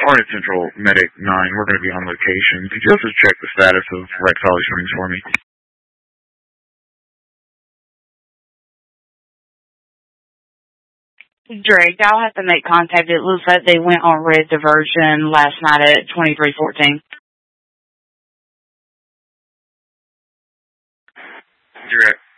Florida Central Medic 9, we're going to be on location. Could you also check the status of Rex Holly Springs for me? Drake, I'll have to make contact. It looks like they went on red diversion last night at 2314. Direct.